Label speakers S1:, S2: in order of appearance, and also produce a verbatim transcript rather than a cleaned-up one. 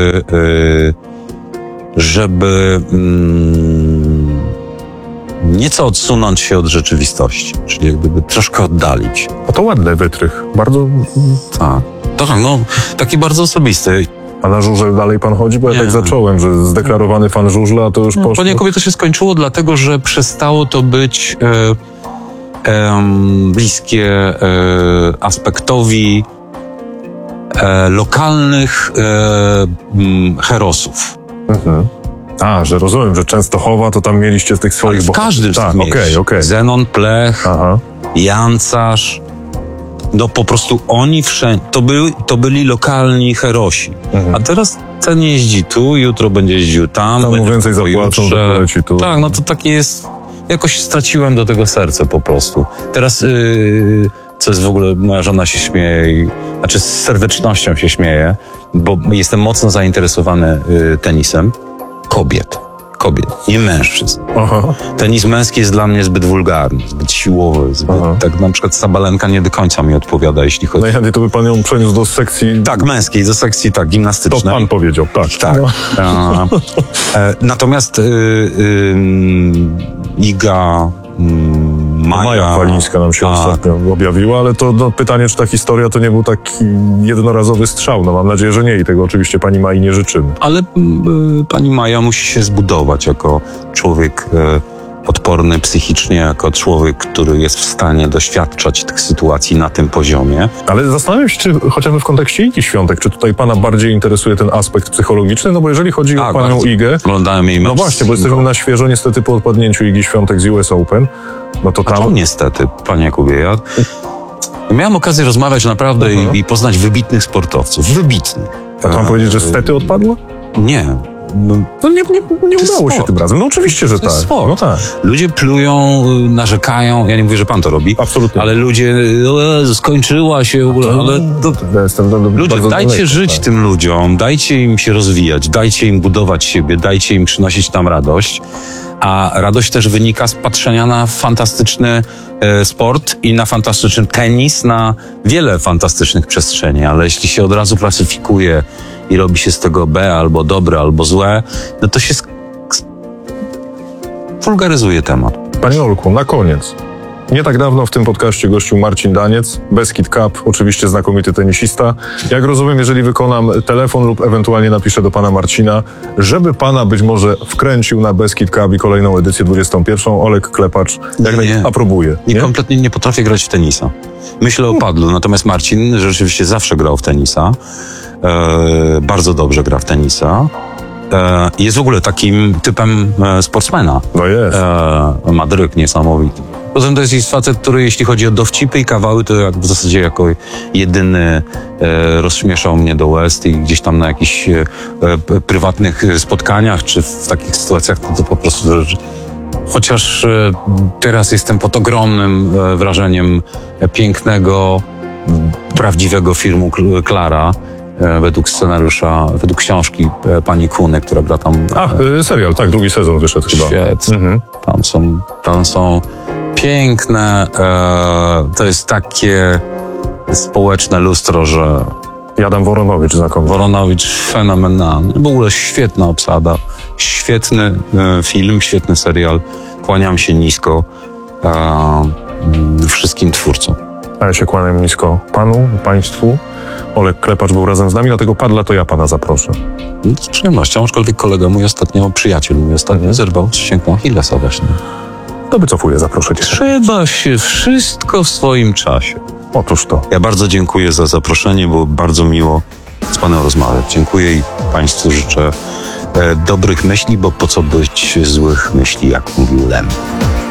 S1: yy, żeby mm, nieco odsunąć się od rzeczywistości, czyli jak gdyby troszkę oddalić.
S2: A to ładny wytrych. Bardzo...
S1: Tak, tak, no taki bardzo osobisty.
S2: A na żużel dalej pan chodzi? Bo ja
S1: Nie.
S2: tak zacząłem, że zdeklarowany fan żużla, a to już
S1: No,
S2: poszło.
S1: poniekąd to się skończyło, dlatego że przestało to być e, e, bliskie e, aspektowi e, lokalnych e, m, herosów.
S2: Mhm. A, że rozumiem, że Częstochowa to tam mieliście z tych swoich...
S1: Ale w
S2: bo-
S1: każdym z
S2: tak,
S1: tych
S2: okej,
S1: miejsc.
S2: okej.
S1: Zenon, Plech,
S2: Aha.
S1: Jancarz. No po prostu oni wszędzie, to, były, to byli lokalni herosi.
S2: Mhm.
S1: A teraz ten jeździ tu, jutro będzie jeździł tam.
S2: Tam mu
S1: będzie
S2: więcej zapłacą,
S1: pojutrze.
S2: to poleci tu.
S1: Tak, no to takie jest... Jakoś straciłem do tego serce po prostu. Teraz, yy, co jest w ogóle, moja żona się śmieje, i, znaczy z serdecznością się śmieje, bo jestem mocno zainteresowany yy, tenisem kobiet. Kobiet, nie mężczyzn.
S2: Aha.
S1: Tenis męski jest dla mnie zbyt wulgarny, zbyt siłowy, zbyt,
S2: Aha.
S1: tak na przykład Sabalenka nie do końca mi odpowiada, jeśli chodzi...
S2: Najchętniej to by pan ją przeniósł do sekcji...
S1: Tak, męskiej, do sekcji tak,
S2: To
S1: gimnastycznej.
S2: pan powiedział, tak.
S1: Tak.
S2: No.
S1: A, e, natomiast y, y, Iga, y, Maja...
S2: Maja Walińska nam się
S1: tak.
S2: ostatnio objawiła, ale to no, pytanie, czy ta historia to nie był taki jednorazowy strzał. No mam nadzieję, że nie i tego oczywiście pani Mai nie życzymy.
S1: Ale y, pani Maja musi się zbudować jako człowiek y, odporny psychicznie, jako człowiek, który jest w stanie doświadczać tych sytuacji na tym poziomie.
S2: Ale zastanawiam się, czy chociażby w kontekście Igi Świątek, czy tutaj pana bardziej interesuje ten aspekt psychologiczny? No bo jeżeli chodzi
S1: Tak,
S2: o panią
S1: bardzo.
S2: Igę,
S1: Oglądałem jej
S2: no
S1: mecz
S2: właśnie, bo
S1: z
S2: jesteśmy
S1: Igą.
S2: na świeżo niestety po odpadnięciu Igi Świątek z U S Open, no to
S1: A
S2: tam...
S1: to niestety, panie Jakubie, ja miałem okazję rozmawiać naprawdę
S2: Mhm.
S1: i, i poznać wybitnych sportowców. Wybitnych.
S2: A to mam
S1: E,
S2: powiedzieć, że stety odpadło?
S1: Nie. No,
S2: No nie, nie, nie
S1: To jest
S2: udało się
S1: sport.
S2: tym razem. No oczywiście, że
S1: To jest
S2: tak.
S1: sport.
S2: No tak.
S1: Ludzie plują, y, narzekają. Ja nie mówię, że pan to robi.
S2: Absolutnie.
S1: Ale ludzie, e, skończyła się, ale to,
S2: Ja jestem do, do,
S1: ludzie,
S2: bardzo
S1: dajcie
S2: daleko,
S1: żyć
S2: tak.
S1: tym ludziom, dajcie im się rozwijać, dajcie im budować siebie, dajcie im przynosić tam radość. A radość też wynika z patrzenia na fantastyczny e, sport i na fantastyczny tenis, na wiele fantastycznych przestrzeni. Ale jeśli się od razu klasyfikuje i robi się z tego B albo dobre, albo złe, no to się sk- sk- wulgaryzuje temat.
S2: Panie Olku, na koniec. Nie tak dawno w tym podcaście gościł Marcin Daniec, Beskid Cup, oczywiście znakomity tenisista. Jak rozumiem, jeżeli wykonam telefon lub ewentualnie napiszę do pana Marcina, żeby pana być może wkręcił na Beskid Cup i kolejną edycję dwudziestą pierwszą, Oleg Klepacz jak naj...
S1: Nie.
S2: aprobuje.
S1: I
S2: Nie?
S1: kompletnie nie potrafię grać w tenisa. Myślę o padlu, natomiast Marcin rzeczywiście zawsze grał w tenisa. E, bardzo dobrze gra w tenisa. E, jest w ogóle takim typem e, sportsmena.
S2: No jest.
S1: E, ma dryk niesamowity. Poza tym to jest facet, który jeśli chodzi o dowcipy i kawały, to jak w zasadzie jako jedyny e, rozśmieszał mnie do łez i gdzieś tam na jakichś e, p- prywatnych spotkaniach, czy w takich sytuacjach, to, to po prostu... Że, chociaż e, teraz jestem pod ogromnym e, wrażeniem e, pięknego, m, prawdziwego filmu Kl- Klara, e, według scenariusza, według książki e, pani Kuny, która gra tam...
S2: Ach, y, serial, tak, drugi sezon wyszedł chyba.
S1: Świetnie.
S2: Mhm.
S1: Tam są, tam są piękne, e, to jest takie społeczne lustro, że
S2: Jadam Woronowicz znakomity.
S1: Woronowicz fenomenalny. W ogóle świetna obsada, świetny e, film, świetny serial. Kłaniam się nisko e, m, wszystkim twórcom.
S2: A ja się kłaniam nisko panu, państwu. Oleg Klepacz był razem z nami, dlatego padla to ja pana zaproszę.
S1: No, z przyjemnością, aczkolwiek kolega mój ostatnio, przyjaciel mój ostatnio zerwał z ścięgną Achillesa właśnie.
S2: To wycofuję, zaproszę cię.
S1: Trzeba się wszystko w swoim czasie.
S2: Otóż to.
S1: Ja bardzo dziękuję za zaproszenie, było bardzo miło z panem rozmawiać. Dziękuję i państwu życzę e, dobrych myśli, bo po co być złych myśli, jak mówił Lem.